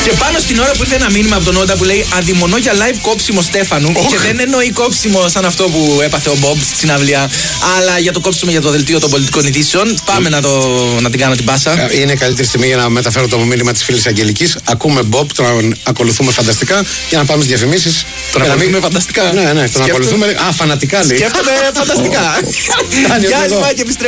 Και πάνω στην ώρα που ήρθε ένα μήνυμα από τον Όντα που λέει αντιμονώ για live κόψιμο Στέφανου. Και δεν εννοεί κόψιμο σαν αυτό που έπαθε ο Μπομπ στην συναυλία, αλλά για το κόψιμο για το δελτίο των πολιτικών ειδήσεων. Πάμε να την κάνω την πάσα. Είναι καλύτερη στιγμή για να μεταφέρω το μήνυμα της φίλης Αγγελικής. Ακούμε Μπομπ, τον ακολουθούμε φανταστικά. Για να πάμε στις διαφημίσεις. Τον ακολουθούμε φανταστικά. Ναι, τον ακολουθούμε. Α, φανατικά λέει. Σκέφτομαι φανταστικά. Γεια σας, Μάκη, επιστρέφω.